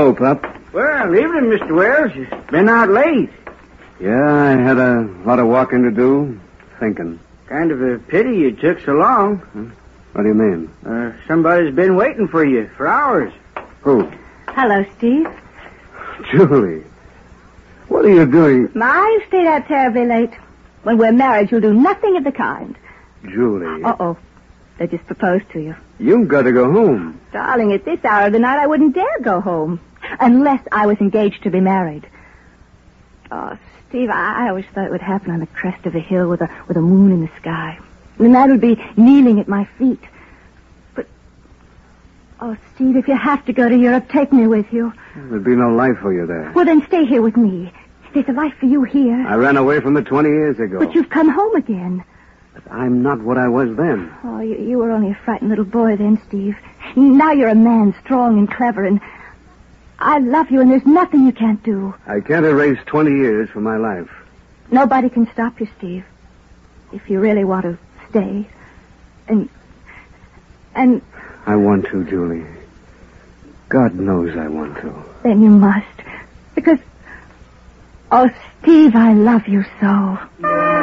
Hello, Pup. Well, evening, Mr. Wells. You've been out late. Yeah, I had a lot of walking to do. Thinking. Kind of a pity you took so long. What do you mean? Somebody's been waiting for you for hours. Who? Hello, Steve. Julie. What are you doing? You stayed out terribly late. When we're married, you'll do nothing of the kind. Julie. Uh-oh. They just proposed to you. You've got to go home. Darling, at this hour of the night, I wouldn't dare go home. Unless I was engaged to be married. Oh, Steve, I always thought it would happen on the crest of a hill with a moon in the sky. And then I would be kneeling at my feet. But, oh, Steve, if you have to go to Europe, take me with you. There'd be no life for you there. Well, then stay here with me. There's a life for you here. I ran away from it 20 years ago. But you've come home again. But I'm not what I was then. Oh, you were only a frightened little boy then, Steve. Now you're a man, strong and clever, and I love you, and there's nothing you can't do. I can't erase 20 years from my life. Nobody can stop you, Steve. If you really want to stay. And... I want to, Julie. God knows I want to. Then you must. Because... Oh, Steve, I love you so.